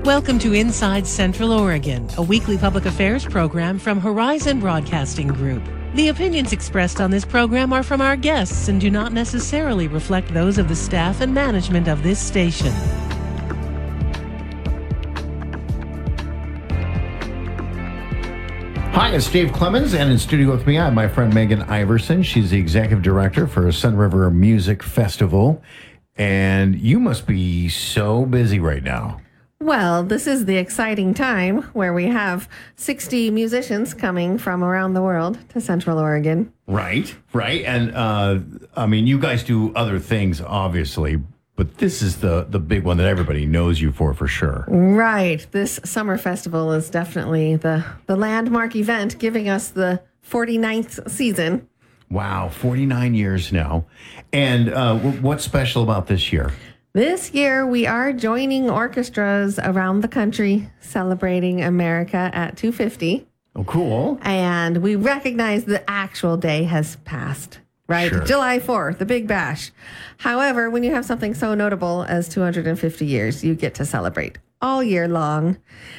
Welcome to Inside Central Oregon, a weekly public affairs program from Horizon Broadcasting Group. The opinions expressed on this program are from our guests and do not necessarily reflect those of the staff and management of this station. Hi, it's Dave Clemens, and in studio with me, I have my friend Megan Iverson. She's the executive director for Sun River Music Festival, and you must be so busy right now. Well, this is the exciting time where we have 60 musicians coming from around the world to Central Oregon. Right. And, I mean, you guys do other things, obviously, but this is the big one that everybody knows you for sure. Right. This summer festival is definitely the landmark event, giving us the 49th season. Wow, 49 years now. And what's special about this year? This year, we are joining orchestras around the country celebrating America at 250. Oh, cool. And we recognize the actual day has passed, right? Sure. July 4th, the Big Bash. However, when you have something so notable as 250 years, you get to celebrate all year long.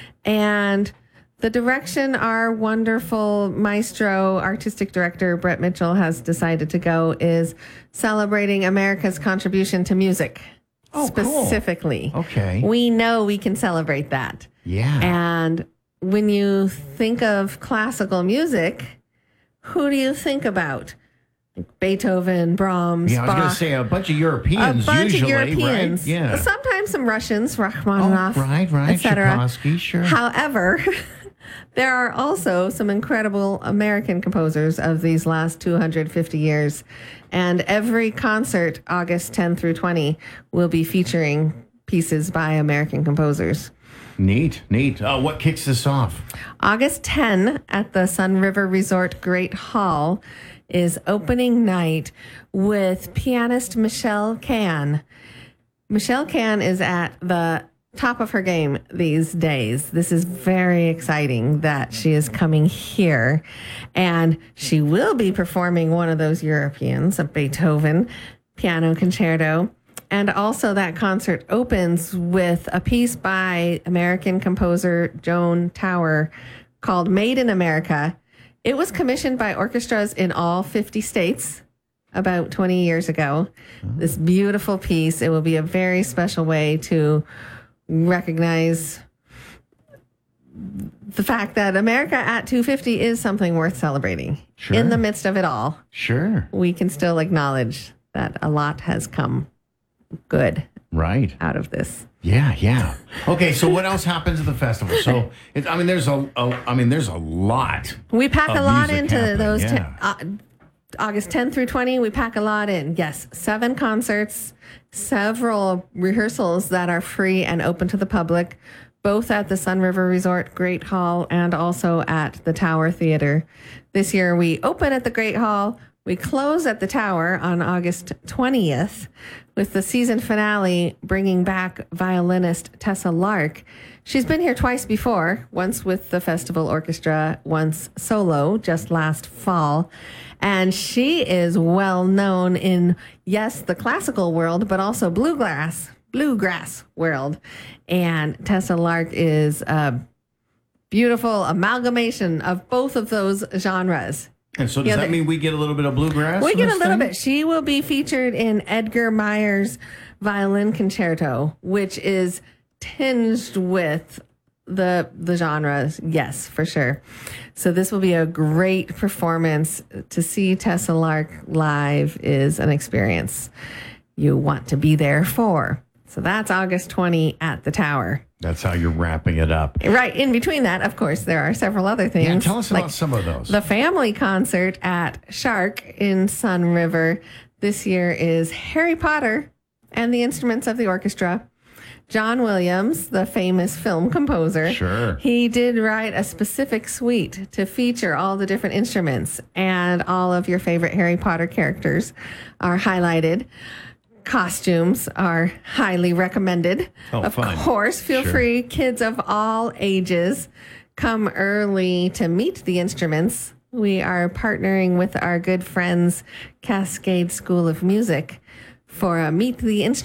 And the direction our wonderful maestro, artistic director, Brett Mitchell, has decided to go is celebrating America's contribution to music. Oh, specifically. Cool. Okay. We know we can celebrate that. Yeah. And when you think of classical music, who do you think about? Beethoven, Brahms, Yeah, I was going to Bach. say a bunch of Europeans usually, right? Yeah. Sometimes some Russians, Rachmaninoff, right. etc. Tchaikovsky, sure. However, there are also some incredible American composers of these last 250 years. And every concert, August 10 through 20, will be featuring pieces by American composers. Neat. What kicks this off? August 10 at the Sun River Resort Great Hall is opening night with pianist Michelle Can. Michelle Can is at the top of her game these days. This is very exciting that she is coming here, and she will be performing one of those Europeans, a Beethoven piano concerto. And also that concert opens with a piece by American composer Joan Tower called Made in America. It was commissioned by orchestras in all 50 states about 20 years ago. This beautiful piece. It will be a very special way to recognize the fact that America at 250 is something worth celebrating. Sure. In the midst of it all. Sure. We can still acknowledge that a lot has come good out of this. Yeah. Okay, so what else happens at the festival? So, there's a lot. We pack a lot music into happening, those. yeah. August 10 through 20, we pack a lot in. Yes, 7 concerts, several rehearsals that are free and open to the public, both at the Sun River Resort Great Hall and also at the Tower Theater. This year, we open at the Great Hall. We close at the Tower on August 20th with the season finale bringing back violinist Tessa Lark. She's been here twice before, once with the festival orchestra, once solo, just last fall. And she is well known in, yes, the classical world, but also bluegrass world. And Tessa Lark is a beautiful amalgamation of both of those genres. And so does that mean we get a little bit of bluegrass? We get a little bit. She will be featured in Edgar Meyer's Violin Concerto, which is tinged with the genres. Yes, for sure. So this will be a great performance. To see Tessa Lark live is an experience you want to be there for. So that's August 20 at the Tower. That's how you're wrapping it up. Right. In between that, of course, there are several other things. Yeah, tell us about some of those. The family concert at Shark in Sun River this year is Harry Potter and the instruments of the orchestra. John Williams, the famous film composer. Sure. He did write a specific suite to feature all the different instruments, and all of your favorite Harry Potter characters are highlighted. Costumes are highly recommended. Of course, feel free, kids of all ages, come early to meet the instruments. We are partnering with our good friends, Cascade School of Music, for a Meet the Instruments